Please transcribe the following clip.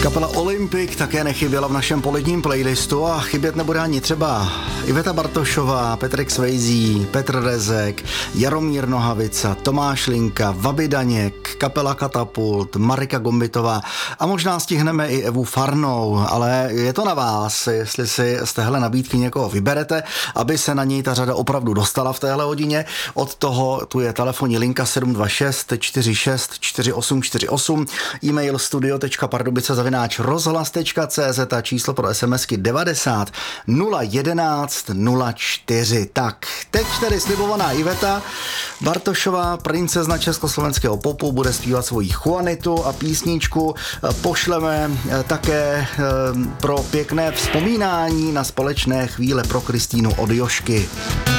Kapela Olympic také nechyběla v našem poledním playlistu a chybět nebude ani třeba Iveta Bartošová, Petr Svejzí, Petr Rezek, Jaromír Nohavica, Tomáš Linka, Vaby Daněk, kapela Katapult, Marika Gombitová a možná stihneme i Evu Farnou, ale je to na vás, jestli si z téhle nabídky někoho vyberete, aby se na něj ta řada opravdu dostala v téhle hodině. Od toho tu je telefonní linka 726 46 48 48, e-mail studio.pardubice@rozhlas.cz a číslo pro SMSky 90 011 04. Tak, teď tedy slibovaná Iveta Bartošová, princezna československého popu, bude zpívat svoji Juanitu a písničku pošleme také pro pěkné vzpomínání na společné chvíle pro Kristýnu od Jošky.